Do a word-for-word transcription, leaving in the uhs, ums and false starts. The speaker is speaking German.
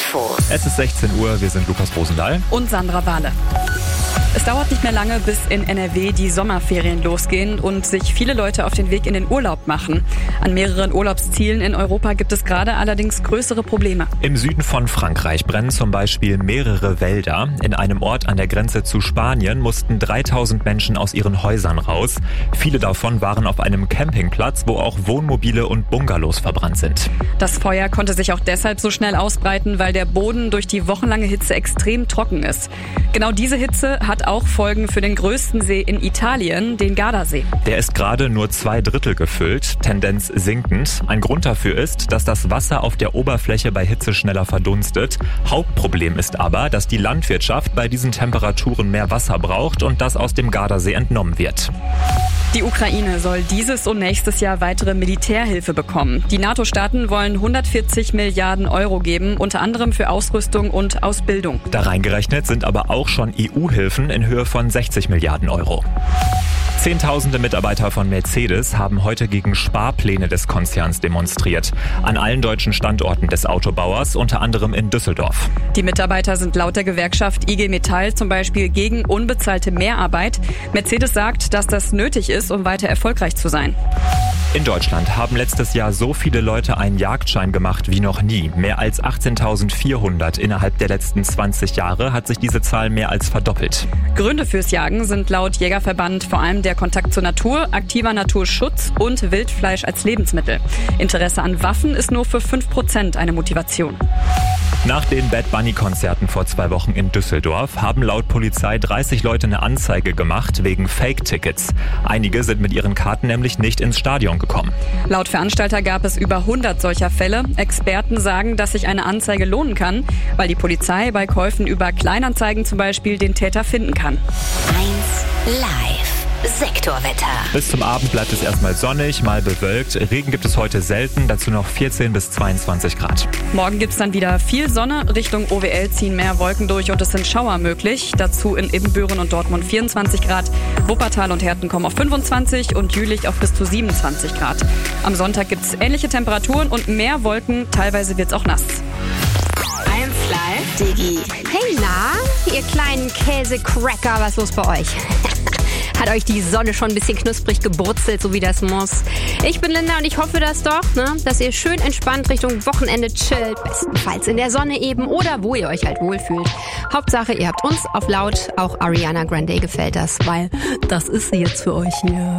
Infos. Es ist sechzehn Uhr, wir sind Lukas Rosendahl und Sandra Wahle. Es dauert nicht mehr lange, bis in N R W die Sommerferien losgehen und sich viele Leute auf den Weg in den Urlaub machen. An mehreren Urlaubszielen in Europa gibt es gerade allerdings größere Probleme. Im Süden von Frankreich brennen zum Beispiel mehrere Wälder. In einem Ort an der Grenze zu Spanien mussten dreitausend Menschen aus ihren Häusern raus. Viele davon waren auf einem Campingplatz, wo auch Wohnmobile und Bungalows verbrannt sind. Das Feuer konnte sich auch deshalb so schnell ausbreiten, weil der Boden durch die wochenlange Hitze extrem trocken ist. Genau diese Hitze hat auch Folgen für den größten See in Italien, den Gardasee. Der ist gerade nur zwei Drittel gefüllt, Tendenz sinkend. Ein Grund dafür ist, dass das Wasser auf der Oberfläche bei Hitze schneller verdunstet. Hauptproblem ist aber, dass die Landwirtschaft bei diesen Temperaturen mehr Wasser braucht und das aus dem Gardasee entnommen wird. Die Ukraine soll dieses und nächstes Jahr weitere Militärhilfe bekommen. Die NATO-Staaten wollen hundertvierzig Milliarden Euro geben, unter anderem für Ausrüstung und Ausbildung. Da reingerechnet sind aber auch schon E U-Hilfen in Höhe von sechzig Milliarden Euro. Zehntausende Mitarbeiter von Mercedes haben heute gegen Sparpläne des Konzerns demonstriert. An allen deutschen Standorten des Autobauers, unter anderem in Düsseldorf. Die Mitarbeiter sind laut der Gewerkschaft I G Metall zum Beispiel gegen unbezahlte Mehrarbeit. Mercedes sagt, dass das nötig ist, um weiter erfolgreich zu sein. In Deutschland haben letztes Jahr so viele Leute einen Jagdschein gemacht wie noch nie. Mehr als achtzehntausendvierhundert innerhalb der letzten zwanzig Jahre hat sich diese Zahl mehr als verdoppelt. Gründe fürs Jagen sind laut Jägerverband vor allem der Kontakt zur Natur, aktiver Naturschutz und Wildfleisch als Lebensmittel. Interesse an Waffen ist nur für fünf Prozent eine Motivation. Nach den Bad Bunny-Konzerten vor zwei Wochen in Düsseldorf haben laut Polizei dreißig Leute eine Anzeige gemacht wegen Fake-Tickets. Einige sind mit ihren Karten nämlich nicht ins Stadion gekommen. Laut Veranstalter gab es über hundert solcher Fälle. Experten sagen, dass sich eine Anzeige lohnen kann, weil die Polizei bei Käufen über Kleinanzeigen zum Beispiel den Täter finden kann. eins Live. Sektorwetter. Bis zum Abend bleibt es erstmal sonnig, mal bewölkt. Regen gibt es heute selten, dazu noch vierzehn bis zweiundzwanzig Grad. Morgen gibt es dann wieder viel Sonne. Richtung O W L ziehen mehr Wolken durch und es sind Schauer möglich. Dazu in Ibbenbüren und Dortmund vierundzwanzig Grad. Wuppertal und Herten kommen auf fünfundzwanzig und Jülich auf bis zu siebenundzwanzig Grad. Am Sonntag gibt es ähnliche Temperaturen und mehr Wolken. Teilweise wird es auch nass. eins Live. Digi. Hey, na, ihr kleinen Käsecracker, was ist los bei euch? Hat euch die Sonne schon ein bisschen knusprig gebrutzelt, so wie das muss? Ich bin Linda und ich hoffe das doch, ne? Dass ihr schön entspannt Richtung Wochenende chillt. Bestenfalls in der Sonne eben oder wo ihr euch halt wohlfühlt. Hauptsache, ihr habt uns auf laut. Auch Ariana Grande gefällt das, weil das ist sie jetzt für euch hier.